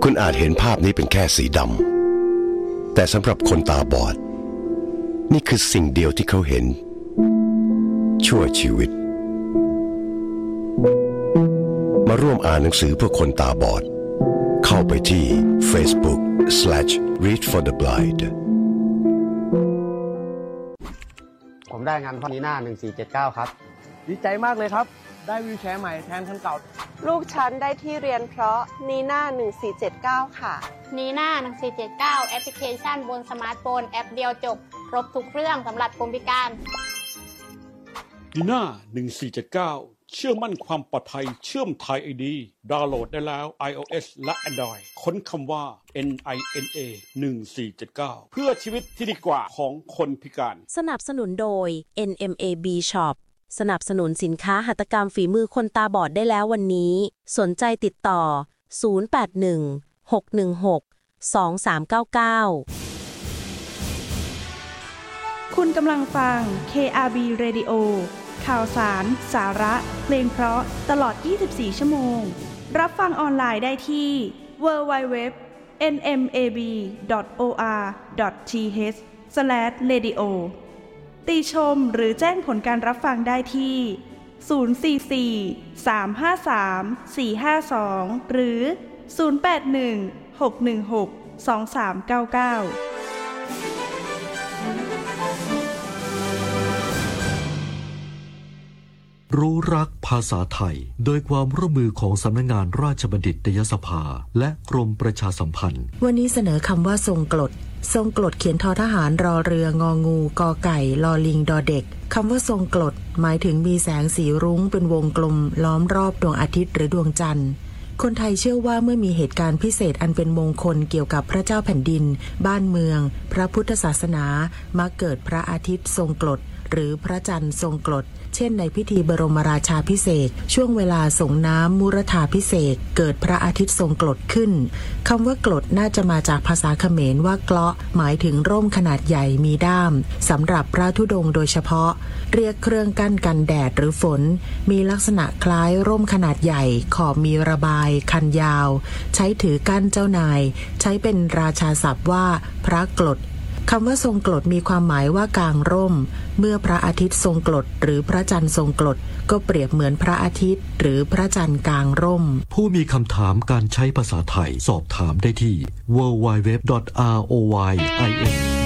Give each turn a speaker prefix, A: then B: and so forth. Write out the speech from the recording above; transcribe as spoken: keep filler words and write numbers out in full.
A: คุณอาจเห็นภาพนี้เป็นแค่สีดำแต่สำหรับคนตาบอดนี่คือสิ่งเดียวที่เขาเห็นชั่วชีวิตมาร่วมอ่านหนังสือเพื่อคนตาบอดเข้าไปที่ Facebook slash read for the blind
B: ผมได้งานพ่อนีน่าหนึ่งสี่เจ็ดเก้าครับ
C: ดีใจมากเลยครับได้วีลแชร์ใหม่แทนคันเก่า
D: ลูกฉันได้ที่เรียนเพราะนีน่าหนึ่งสี่เจ็ดเก้าค่ะ
E: นีน่าหนึ่งสี่เจ็ดเก้าแอปพลิเคชันบนสมาร์ทโฟนแอปเดียวจบครบทุกเรื่องสำหรับคนพิการ
F: นีน่าหนึ่งสี่เจ็ดเก้าเชื่อมั่นความปลอดภัยเชื่อมไทย ไอ ดี ดาวน์โหลดได้แล้ว iOS และ Android ค้นคำว่า เอ็น ไอ เอ็น เอ หนึ่งสี่เจ็ดเก้า เพื่อชีวิตที่ดีกว่าของคนพิการ
G: สนับสนุนโดย เอ็น เอ็ม เอ บี Shop สนับสนุนสินค้าหัตถกรรมฝีมือคนตาบอดได้แล้ววันนี้สนใจติดต่อศูนย์ แปด หนึ่ง หก หนึ่ง หก สอง สาม เก้า เก้า
H: คุณกำลังฟัง เค อาร์ บี Radio ข่าวสาร สาระ เพลงเพราะตลอดยี่สิบสี่ชั่วโมงรับฟังออนไลน์ได้ที่ ดับเบิลยู ดับเบิลยู ดับเบิลยู ดอท เอ็น เอ็ม เอ บี ดอท โอ อาร์ ดอท ที เอช สแลช เรดิโอ ติชมหรือแจ้งผลการรับฟังได้ที่ ศูนย์ สี่ สี่ สาม ห้า สาม สี่ ห้า สอง หรือ ศูนย์ แปด หนึ่ง หก หนึ่ง หก สอง สาม เก้า เก้า
I: รู้รักภาษาไทยโดยความร่วมมือของสำนักงานราชบัณฑิตยสภาและกรมประชาสัมพันธ์
G: วันนี้เสนอคำว่าทรงกรดทรงกรดเขียนทอทหารรอเรืององูกอไก่ลอลิงดอเด็กคำว่าทรงกรดหมายถึงมีแสงสีรุ้งเป็นวงกลมล้อมรอบดวงอาทิตย์หรือดวงจันทร์คนไทยเชื่อว่าเมื่อมีเหตุการณ์พิเศษอันเป็นมงคลเกี่ยวกับพระเจ้าแผ่นดินบ้านเมืองพระพุทธศาสนามักเกิดพระอาทิตย์ทรงกรดหรือพระจันทร์ทรงกรดเช่นในพิธีบรมราชาภิเษกช่วงเวลาส่งน้ำมุรธาภิเษกเกิดพระอาทิตย์ทรงกรดขึ้นคำว่ากรดน่าจะมาจากภาษาเขมรว่าเกลาะหมายถึงร่มขนาดใหญ่มีด้ามสำหรับพระธุดงค์โดยเฉพาะเรียกเครื่องกั้นกันแดดหรือฝนมีลักษณะคล้ายร่มขนาดใหญ่ขอบมีระบายคันยาวใช้ถือกั้นเจ้านายใช้เป็นราชาศัพท์ว่าพระกรดคำว่าทรงกรดมีความหมายว่ากางร่มเมื่อพระอาทิตย์ทรงกรดหรือพระจันทร์ทรงกรดก็เปรียบเหมือนพระอาทิตย์หรือพระจันทร์กางร่ม
I: ผู้มีคำถามการใช้ภาษาไทยสอบถามได้ที่ ดับเบิลยู ดับเบิลยู ดับเบิลยู ดอท อาร์ โอ วาย ไอ เอ็น